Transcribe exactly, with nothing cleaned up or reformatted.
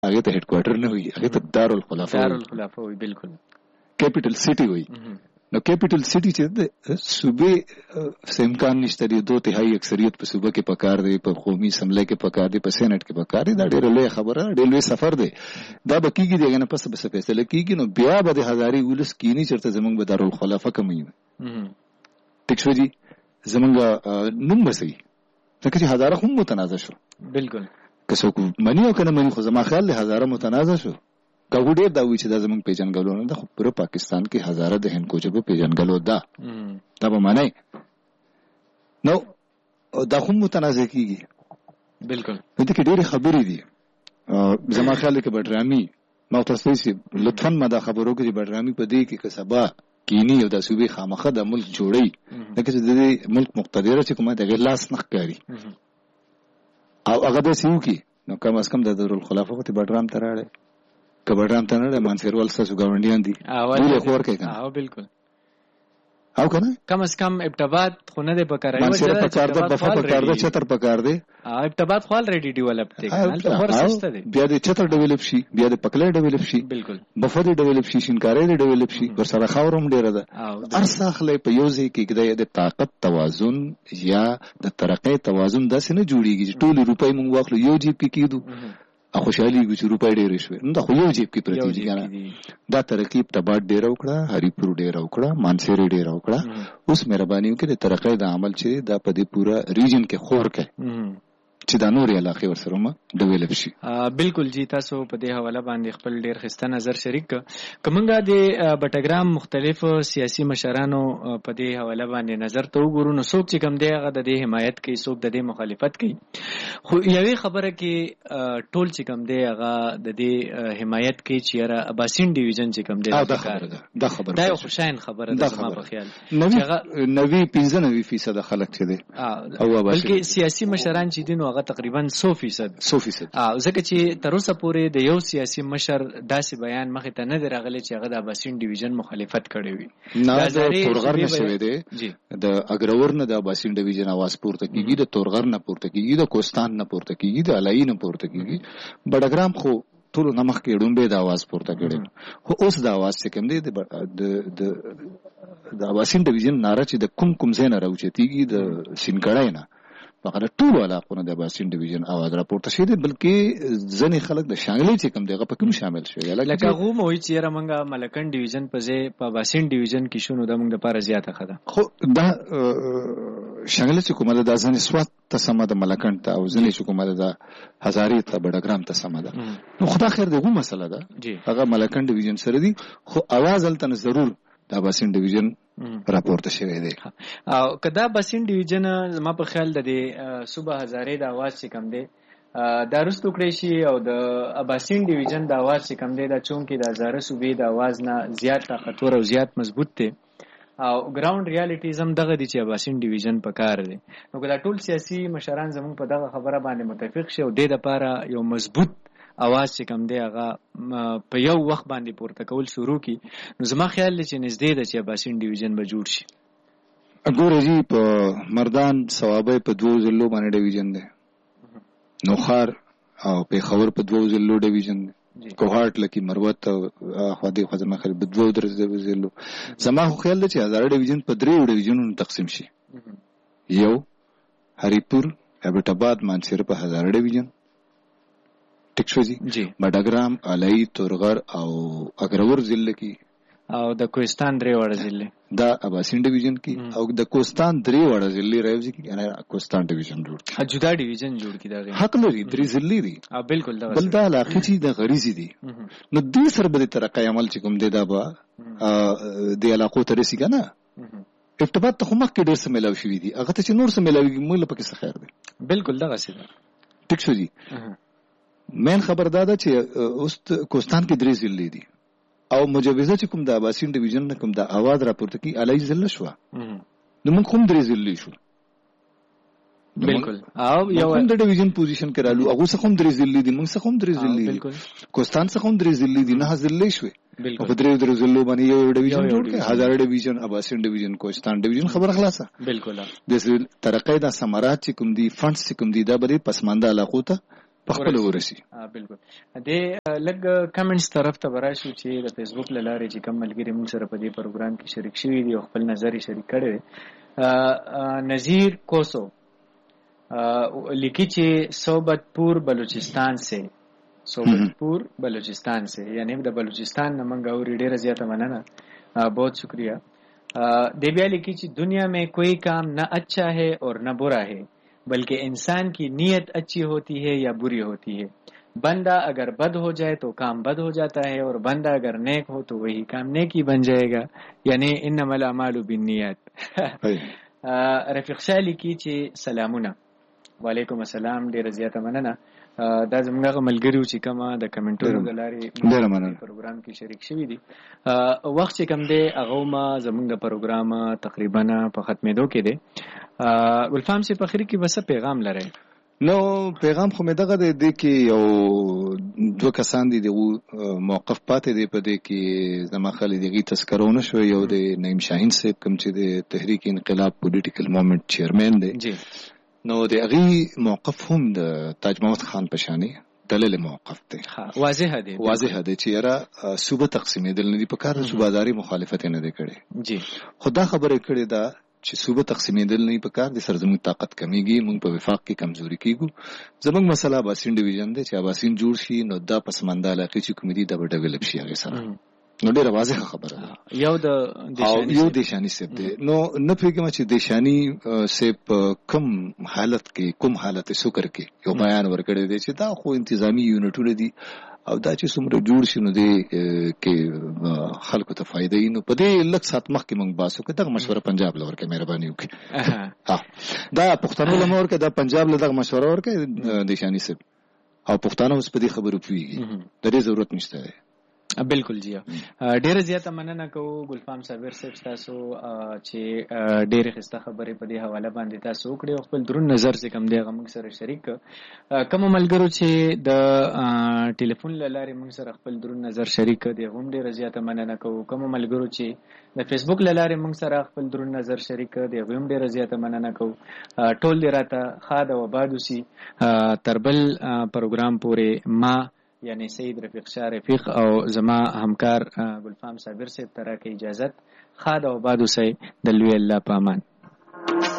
هغه ته هډ کوارټر نه وي، هغه ته دارالخلافه دارالخلافه وي، بالکل کیپټل سټي وي. نو کیپټل سټي چې د صوبې څه امکان نشته دی، دو تهائی اکثریت په صوبه کې پکار دی، په قومي اسمبلی کې پکار دی، په سېنات کې پکار دی. دا ډېر لوی خبره، ډېر لوی سفر دی. دا به کېږي دغه نه پس به څه فیصله کېږي، نو بیا به د هزارې ولس کینی چېرته زمونږ به دارالخلافه کموي. ټیک شو جي، زمونږ نوم به صحیح، ځکه چې هزاره هم متنازع شو. بالکل که څوک مني او که نه مني، خو زما خیال دی هزاره متنازع شو. که ډېر دا وایي چې دا زمونږ پیژنګلو نه ده، خو پوره پاکستان کې هزاره د هندکو ژبه پیژنګلو ده، دا به منئ. نو دا هم متنازع کېږي. بالکل په دې کې ډېرې خبرې دي. زما خیال دی که بډرامي ما ورته وایي لطفا ما دا خبرو کې چې بډرامي په دې کې که سبا کینی او د صوبې خامخه د ملک جوړي، لکه چې د دې ملک مقتدره چې کومه دغه لاس نه ښکاري او هغه داسې وکړي، نو کم از کم د دارالخلافه خو بډرام ته راړی، که بډرام ته نه راړی مانسیروال ستاسو ګاونډیان دي، ټول یې خو ورکوي که نه. بالکل او که نه کم از کم ابتباد خو نه دی پکار، مانسیره پکار ده، بفه پکار ده، چتر پکار دی. ابتباد خو الریډي ډیولپ دی، بیا د چتر ډیولپ شي، بیا د پکلې ډیولپ شي، بالکل بفه دی ډیولپ شي، شینکاري دی ډیولپ شي، ورسره خاور هم ډیره ده. هر څه خلک په یو ځای کې د طاقت توازن یا د ترقۍ توازن داسې نه جوړیږي چې ټول روپۍ مونږ واخلو یو جیب کې کېدو او خوشحالېږو چې روپۍ ډېرې شوې. نو دا خو یو جیب کې پرتې دي که نه. دا ترقي ابتباد ډېره وکړه، هریپور ډېره وکړه، مانسیرې ډېره وکړه. اوس مهرباني وکړئ د ترقۍ د عمل چې دا په دې پوره ریجن کې خور کړئ چې دا نورې علاقې ورسره هم ډیولپ شي. بالکل جی، تاسو په دې حواله باندې خپل ډېر ښایسته نظر شریک کړ. که موږ د بټګرام مختلفو سیاسي مشرانو په دې حواله باندې نظر ته وګورو، نو څوک چې کوم دی هغه د دې حمایت کوي، څوک د دې مخالفت کوي. خو یوې خبره کې ټول چې کوم دی هغه د دې حمایت کوي چې یاره اباسین ډیویژن چې کوم دی دا خبره ده، دا خبره دا یو خوشاین خبره ده زما په خیال. نوي پنځه نوي فیصد خلک چې دی او بلکې سیاسي مشران چې دي نو هغه تقریبا سو فیصد سو فیصد ځکه چې تر اوسه پورې د یو سیاسي مشر داسې بیان مخې ته نه دی راغلی چې هغه د اباسین ډیویژن مخالفت کړی وي. نه د تورغر نه شوی دی، د اګرور نه د اباسین ډیویژن आवाज پورته کیږي، د تورغر نه پورته کیږي، د کوستان نه پورته کیږي، د علایي نه پورته کیږي. بډګرام خو ټول نمخ کې ډومبه د आवाज پورته کړي، خو اوس د आवाज څخه کم دی د د د اباسین ډیویژن ناره چې د کوم کوم ځای نه راوچتیږي د سینکړای نه فقره ټول علاقو نه د اباسین ډیویژن आवाज راپورته شوی دی، بلکې ځنې خلک د شانګلې چې کوم دغه پکې شامل شوی. لکه هغه مو وایي چې یاره موږ ملکن ډیویژن په ځای په اباسین ډیویژن کې شو، نو د موږ لپاره زیاته ښه ده. خو دا شانګلې چې کومه ده دا ځنې سوات ته سمه ده، ملکن ته، او ځنې چې کومه ده دا هزارې ته بډګرام ته سمه ده. نو خدا خیر دغه مسله ده، هغه ملکن ډیویژن سره دي، خو आवाज هلته نه ضرور د اباسین ډیویژن راپورته شوی دی. او که دا اباسین ډیویژن زما په خیال د دې صوبه هزارې د आवाज چې کم دی دا رستو کړی شي او د اباسین ډیویژن د आवाज چې کم دی دا چونکې د هزاره صوبې د आवाज نه زیات طاقتور او زیات مضبوط دی او ګراوند ریالټیز هم دغه دي چې اباسین ډیویژن په کار دی. نو که دا ټول سیاسي مشران زموږ په دغه خبره باندې متفق شي او دې دپاره یو مضبوط आवाज چې کم دی هغه په یو وخت باندې پورته کول شروع کی، نو زما خیال دی چې نږدې ده چې اباسین ډیویژن به جوړ شي. ګوره جی په مردان صوابۍ په دوو ضلعو باندې ډیویژن دی، نوخار او پیښور په دوو ضلعو ډیویژن دی، کوهاټ لکي مروت او خدای خو زما خیال په دوو درځو ضلعو. زما خو خیال دی چې هزاره ډیویژن په دریو ډیویژنونو تقسیم شي، یو هریپور، ابټاباد، مانسیره په هزاره ډیویژن ټیک شو جی، بډګرام، علایي، تورغر او اګرور ضلع کې او د کوهستان درې وړه ضلع دا اباسین ډیویژن کې او د کوهستان درې وړه ضلع راوځي کې نه کوهستان ډیویژن جوړ کی، جدا ډیویژن جوړ کی. دا حق لري درې ضلع دي بالکل دا بل دا علاقې چې د غریزي دي، نو دې سره به ترقی عمل چې کوم دی دا به د علاقو ته رسیږي نه. ارتباط ته خو مخکې ډېر څه میلاو شوي دي، هغه ته چې نور څه میلاویږي موږ له پکې څه خیر دی. بالکل دغسې ده ټیک شو جی. مین خبر دا ده چې اوس کوهستان کې درې ضلع دي او مجوزه چې کوم د اباسین ډیویژن نه کوم د आवाज راپورته کی علایي ضلع شو، نو موږ هم درې ضلع شو. بالکل او یو هم د ډیویژن پوزیشن کې رالو، هغه څه هم درې ضلع دي، موږ څه هم درې ضلع دي، کوهستان څه هم درې ضلع دي، نه ضلع شوې په درې درې ضلعو باندې یو ډیویژن جوړ کړي، هزاره ډیویژن، اباسین ډیویژن، کوهستان ډیویژن، خبره خلاصه. بالکل د ترقۍ د ثمرات چې کوم دي، فنډز چې کوم دي دا به پسمانده علاقو ته خپل ورسي. بالکل. د لګ کمنټس طرف ته وراشو چې د فیسبوک لاره چې کوم ملګری موږ سره په دې پروګرام کې شریک شوي دي او خپل نظر یې شریک کړی. نذیر کوسو لیکي چې صوبتپور بلوچستان سے صوبتپور بلوچستان سے یعنی د بلوچستان نه منګه اوري ډیره زیاته مننه. بہت شکریہ. دی بیا لیکي چې دنیا میں کوئی کام نہ اچھا ہے اور نہ برا ہے بلکہ انسان کی نیت اچھی ہوتی ہے یا بری ہوتی ہے. بندہ اگر بد ہو جائے تو کام بد ہو جاتا ہے اور بندہ اگر نیک ہو تو وہی کام نیکی بن جائے گا. یعنی انما الاعمال بالنیات. رفیق شاه لیکي چې سلامونه. وعلیکم السلام. ډیره زیاته مننه. دا زموږ ملګریو چې کومه د کمنټونو د لارې ډیره مننه پروګرام کې شریک شوي دي. وخت چې کوم دی هغه ما زموږ د پروګرام تقریبا په ختمېدو کې دی. ګلفام سي په اخر کې بس پیغام لري. نو پیغام خو مې دغه دی کې یو دوه کسان دي دغه موقف پاتې دی په دې کې زما خالي دغه تذکرونه شو. یو د نعیم شاهین صاحب کوم چې د تحریک انقلاب پولیټیکل موومېنټ چیرمن دی. جی. نو د هغه موقف هم د تاج محمد خان پشانی دلیل موقف دی. واضح دی واضح دی چې را صوبه تقسیمېدل نه دي په کار. صوباداری مخالفت نه دی کړي. جی. خدا خبره کړي دا چې صوبه تقسیمېدل نه په کار د سرزمین طاقت کمیږي. موږ په وفاق کې کمزوري کیږو. زموږ مسله اباسین ډیویژن دی چې اباسین جوړ شي نو دا پسمانده علاقې چې کوم دي دا به ډیولپ شي هغه سره. نو ډیره واضحه خبره ده. یو د دیشانی یو دیشانی سیب دی. نو نه پیګم چې دیشانی سیب کوم حالت کې کوم حالت سکر کې یو بیان ورکړی دی چې دا خو انتظامی یونټونه دي او دا چې څومره جوړ شي نو دی کې خلکو ته فائدې نو په دې لږ سات مخکې موږ باسو کې دغه مشوره پنجاب لور کې مهرباني وکړي. ها دا پښتنو لمور کې دا پنجاب له دغه مشوره ورکړي دیشانی سیب او پښتانه اوس په دې خبرو پیږي. د دې ضرورت نشته دی. بالکل جی. ډیره زیاته مننه کوو ګلفام سرور صاحب تاسو چې ډیره خسته خبرې په دې حواله باندې تاسو وکړي او خپل درون نظر چې کوم دی هغه موږ سره شریک. کوم ملګرو چې د ټلیفون له لارې موږ سره خپل درون نظر شریک دی هم ډیره زیاته مننه کوو. کوم ملګرو چې د فیسبوک له لارې موږ سره خپل درون نظر شریک دی هم ډیره زیاته مننه کوو. ټول دې راته خاد او آباد اوسي. تر بل پروګرام پورې ما یعنی سید رفیق شاه رفیق او زما همکار ګلفام صابر صاحب ته راکړي اجازت. خاد او آباد اوسئ. د لوی الله په امان.